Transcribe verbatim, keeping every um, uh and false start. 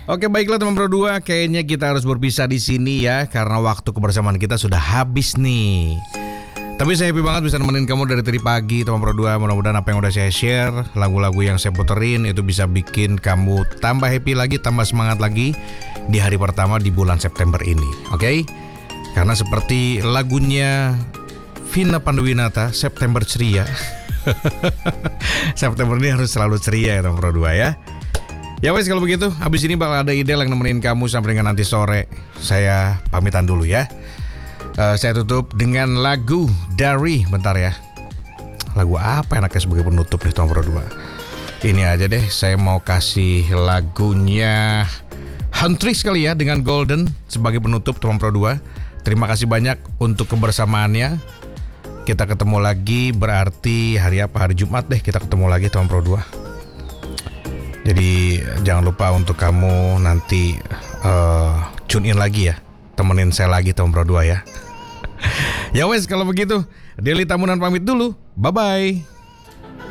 Oke, baiklah teman Pro dua, kayaknya kita harus berpisah di sini ya karena waktu kebersamaan kita sudah habis nih. Tapi saya happy banget bisa nemenin kamu dari tadi pagi teman Pro dua. Mudah-mudahan apa yang udah saya share, lagu-lagu yang saya puterin itu bisa bikin kamu tambah happy lagi, tambah semangat lagi di hari pertama di bulan September ini. Oke? Karena seperti lagunya Vina Panduwinata, September ceria. September ini harus selalu ceria ya teman Pro dua ya. Ya wes kalau begitu, habis ini bakal ada ide yang nemenin kamu sampai dengan nanti sore. Saya pamitan dulu ya. Uh, saya tutup dengan lagu dari, bentar ya. Lagu apa enaknya sebagai penutup nih teman Pro dua? Ini aja deh, saya mau kasih lagunya Huntrix kali ya dengan Golden sebagai penutup teman Pro dua. Terima kasih banyak untuk kebersamaannya. Kita ketemu lagi berarti hari apa? Hari Jumat deh kita ketemu lagi teman Pro dua. Jadi jangan lupa untuk kamu nanti uh, tune in lagi ya. Temenin saya lagi teman Pro dua ya. Ya wes kalau begitu, Deli Tamunan pamit dulu. Bye bye.